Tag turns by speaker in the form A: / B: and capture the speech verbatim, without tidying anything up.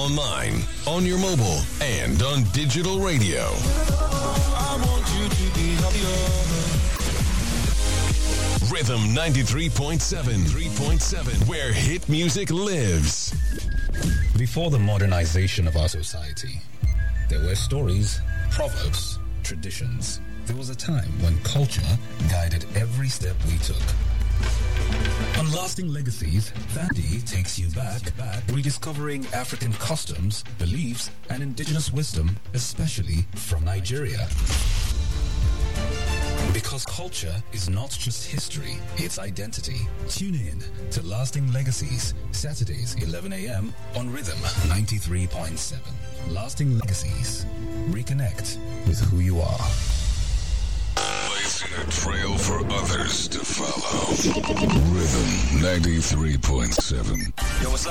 A: online, on your mobile, and on digital radio. I want you to be happier. Rhythm ninety-three point seven, three point seven, where hit music lives.
B: Before the modernization of our society, there were stories, proverbs, traditions. There was a time when culture guided every step we took. On Lasting Legacies, Thandi takes you back, back, rediscovering African customs, beliefs, and indigenous wisdom, especially from Nigeria. Because culture is not just history, it's identity. Tune in to Lasting Legacies, Saturdays, eleven a.m. on Rhythm ninety-three point seven. Lasting Legacies. Reconnect with who you are.
A: Blazing a trail for others to follow. Rhythm ninety-three point seven.
C: Yo, what's up?